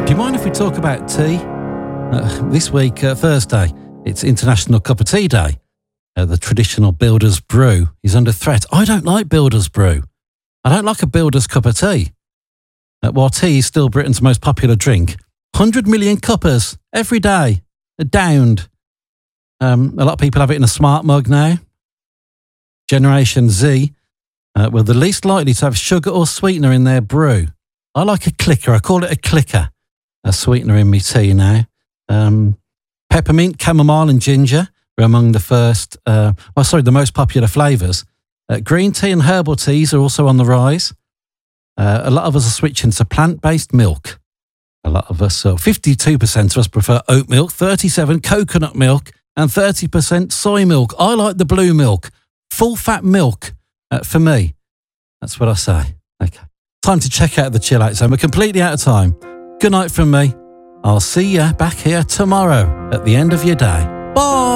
Do you mind if we talk about tea? This week, Thursday, it's International Cup of Tea Day. The traditional builder's brew is under threat. I don't like builder's brew. I don't like a builder's cup of tea. While tea is still Britain's most popular drink, 100 million cuppers every day are downed. A lot of people have it in a smart mug now. Generation Z were the least likely to have sugar or sweetener in their brew. I like a clicker. I call it a clicker. A sweetener in my tea now. Peppermint, chamomile and ginger are among the most popular flavours. Green tea and herbal teas are also on the rise. A lot of us are switching to plant-based milk. A lot of us, 52% of us prefer oat milk, 37% coconut milk and 30% soy milk. I like the blue milk. Full-fat milk for me. That's what I say. Okay. Time to check out the chill out zone. We're completely out of time. Good night from me. I'll see you back here tomorrow at the end of your day. Bye.